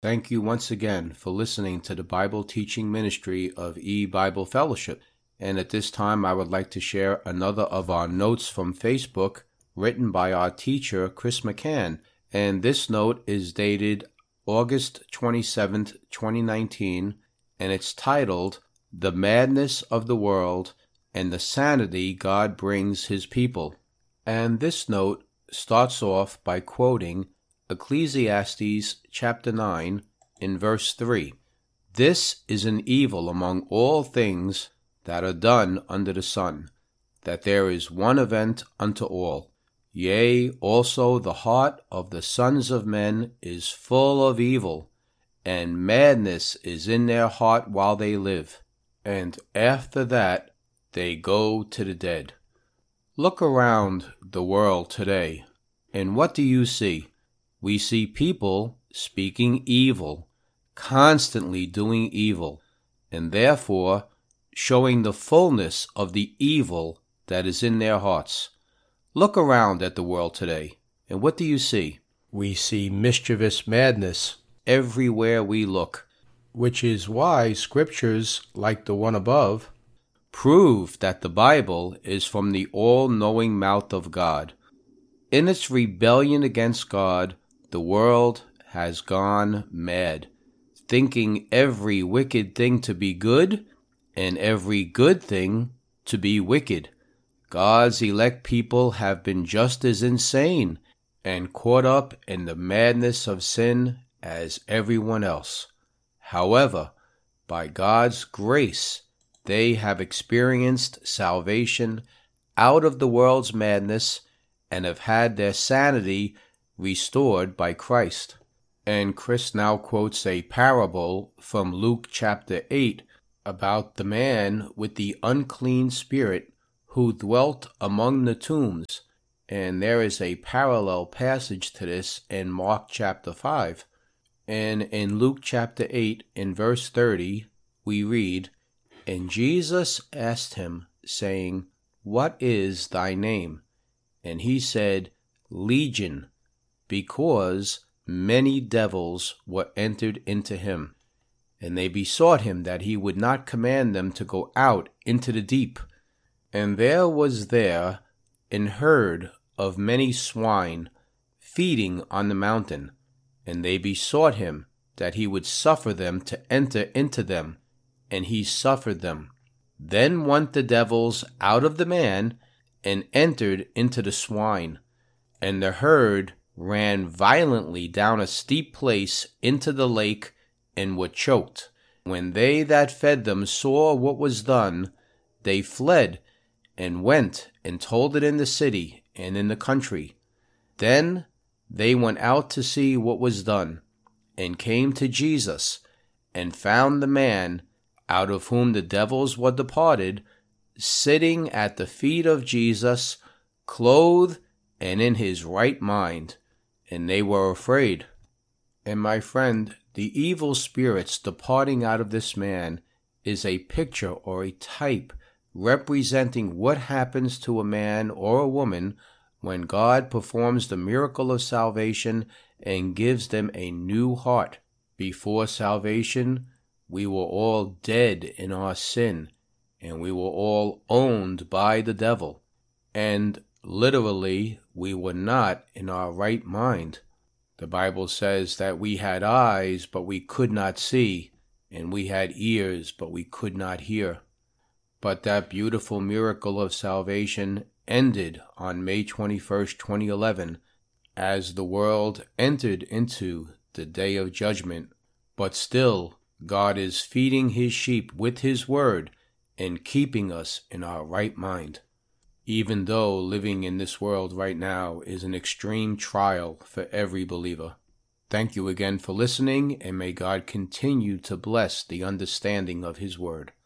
Thank you once again for listening to the Bible teaching ministry of E-Bible Fellowship. And at this time, I would like to share another of our notes from Facebook written by our teacher, Chris McCann. And this note is dated August 27th, 2019, and it's titled, "The Madness of the World and the Sanity God Brings His People." And this note starts off by quoting Ecclesiastes chapter 9 in verse 3. "This is an evil among all things that are done under the sun, that there is one event unto all. Yea, also the heart of the sons of men is full of evil, and madness is in their heart while they live, and after that they go to the dead." Look around the world today, and what do you see? We see people speaking evil, constantly doing evil, and therefore showing the fullness of the evil that is in their hearts. Look around at the world today, and what do you see? We see mischievous madness everywhere we look, which is why scriptures like the one above prove that the Bible is from the all-knowing mouth of God. In its rebellion against God, the world has gone mad, thinking every wicked thing to be good and every good thing to be wicked. God's elect people have been just as insane and caught up in the madness of sin as everyone else. However, by God's grace, they have experienced salvation out of the world's madness and have had their sanity restored by Christ. And Chris now quotes a parable from Luke chapter 8 about the man with the unclean spirit who dwelt among the tombs. And there is a parallel passage to this in Mark chapter 5. And in Luke chapter 8 in verse 30, we read, "And Jesus asked him, saying, What is thy name? And he said, Legion, because many devils were entered into him. And they besought him that he would not command them to go out into the deep. And there was there an herd of many swine feeding on the mountain. And they besought him that he would suffer them to enter into them. And he suffered them. Then went the devils out of the man and entered into the swine. And the herd ran violently down a steep place into the lake and were choked. When they that fed them saw what was done, they fled and went and told it in the city and in the country. Then they went out to see what was done, and came to Jesus, and found the man out of whom the devils were departed, sitting at the feet of Jesus, clothed and in his right mind, and they were afraid." And my friend, the evil spirits departing out of this man is a picture or a type representing what happens to a man or a woman when God performs the miracle of salvation and gives them a new heart. Before salvation, we were all dead in our sin, and we were all owned by the devil. And literally, we were not in our right mind. The Bible says that we had eyes, but we could not see, and we had ears, but we could not hear. But that beautiful miracle of salvation ended on May 21st, 2011, as the world entered into the day of judgment. But still, God is feeding his sheep with his word and keeping us in our right mind. Even though living in this world right now is an extreme trial for every believer. Thank you again for listening, and may God continue to bless the understanding of his word.